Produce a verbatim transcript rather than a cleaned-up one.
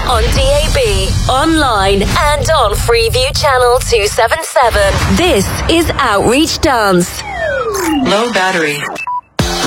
on D A B, online and on Freeview Channel two seventy-seven. This is Outreach Dance. Low battery.